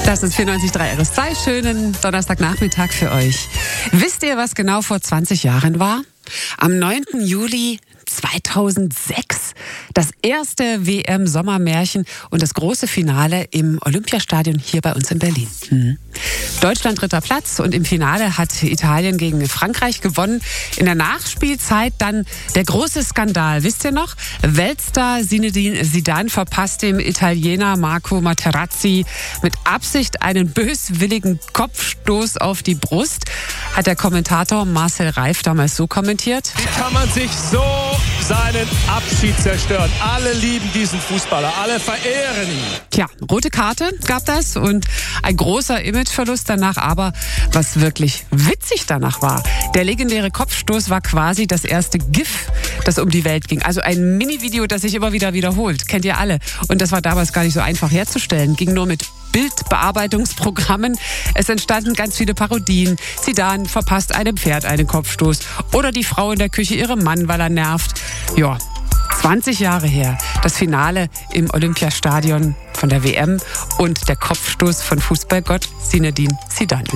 Das ist 94.3 RS2. Schönen Donnerstagnachmittag für euch. Wisst ihr, was genau vor 20 Jahren war? Am 9. Juli 2006 das erste WM-Sommermärchen und das große Finale im Olympiastadion hier bei uns in Berlin. Deutschland 3. Platz und im Finale hat Italien gegen Frankreich gewonnen. In der Nachspielzeit dann der große Skandal. Wisst ihr noch? Weltstar Zinedine Zidane verpasst dem Italiener Marco Materazzi mit Absicht einen böswilligen Kopfstoß auf die Brust. Hat der Kommentator Marcel Reif damals so kommentiert. Wie kann man sich so seinen Abschied zerstören? Alle lieben diesen Fußballer, alle verehren ihn. Tja, rote Karte gab das und ein großer Imageverlust danach. Aber was wirklich witzig danach war, der legendäre Kopfstoß war quasi das erste GIF, das um die Welt ging. Also ein Mini-Video, das sich immer wieder wiederholt. Kennt ihr alle. Und das war damals gar nicht so einfach herzustellen. Ging nur mit Bildbearbeitungsprogrammen. Es entstanden ganz viele Parodien. Zidane verpasst einem Pferd einen Kopfstoß. Oder die Frau in der Küche ihrem Mann, weil er nervt. Ja, 20 Jahre her. Das Finale im Olympiastadion von der WM und der Kopfstoß von Fußballgott Zinedine Zidane.